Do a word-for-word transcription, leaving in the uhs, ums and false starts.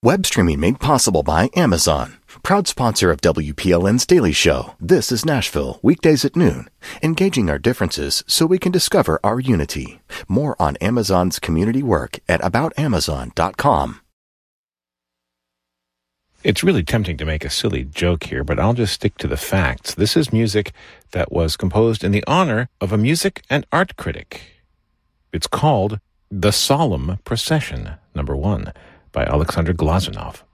Web streaming made possible by Amazon. Proud sponsor of W P L N's Daily Show. This is Nashville, weekdays at noon. Engaging our differences so we can discover our unity. More on Amazon's community work at about amazon dot com. It's really tempting to make a silly joke here, but I'll just stick to the facts. This is music that was composed in the honor of a music and art critic. It's called The Solemn Procession, number one, by Alexander Glazunov.